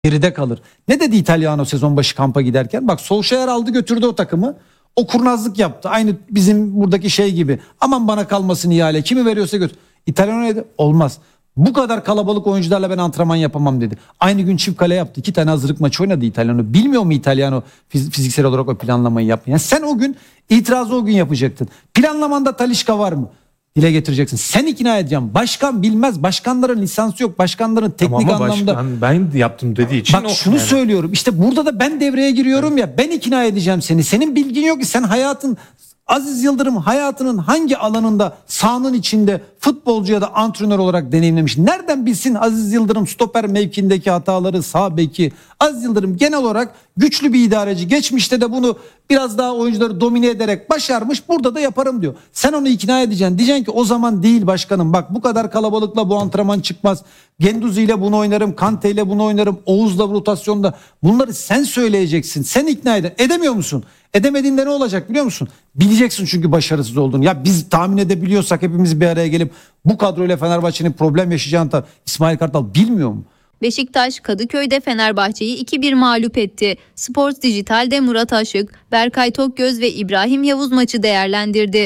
geride kalır. Ne dedi Italiano sezon başı kampa giderken? Bak Solskjaer aldı götürdü o takımı. O kurnazlık yaptı. Aynı bizim buradaki şey gibi. Aman bana kalmasın ihale. Kimi veriyorsa götür. Italiano dedi? Olmaz. Bu kadar kalabalık oyuncularla ben antrenman yapamam dedi. Aynı gün çift kale yaptı. 2 tane hazırlık maçı oynadı Italiano. Bilmiyor mu Italiano fiziksel olarak o planlamayı yapmayı? Yani sen o gün itirazı o gün yapacaktın. Planlamanda Talisca var mı? Dile getireceksin. Sen ikna edeceğim. Başkan bilmez. Başkanların lisansı yok. Başkanların teknik ama anlamda. başkan ben yaptım dediği için. Bak şunu söylüyorum. İşte burada da ben devreye giriyorum ya. Ben ikna edeceğim seni. Senin bilgin yok ki. Sen hayatın Aziz Yıldırım hayatının hangi alanında sahanın içinde futbolcu ya da antrenör olarak deneyimlemiş? Nereden bilsin Aziz Yıldırım stoper mevkindeki hataları, sağ beki? Aziz Yıldırım genel olarak güçlü bir idareci. Geçmişte de bunu biraz daha oyuncuları domine ederek başarmış. Burada da yaparım diyor. Sen onu ikna edeceksin. Diyeceksin ki o zaman değil başkanım. Bak bu kadar kalabalıkla bu antrenman çıkmaz. Genduzi ile bunu oynarım. Kante ile bunu oynarım. Oğuz'la rotasyonda. Bunları sen söyleyeceksin. Sen ikna edemiyor musun? Edemediğinde ne olacak biliyor musun? Bileceksin çünkü başarısız olduğunu. Ya biz tahmin edebiliyorsak hepimiz bir araya gelip bu kadroyla Fenerbahçe'nin problem yaşayacağını da İsmail Kartal bilmiyor mu? Beşiktaş Kadıköy'de Fenerbahçe'yi 2-1 mağlup etti. Sports Dijital'de Murat Aşık, Berkay Tokgöz ve İbrahim Yavuz maçı değerlendirdi.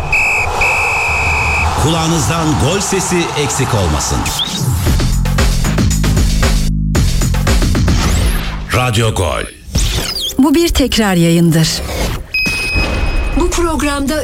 Kulağınızdan gol sesi eksik olmasın. Radyo Gol. Bu bir tekrar yayındır. Bu programda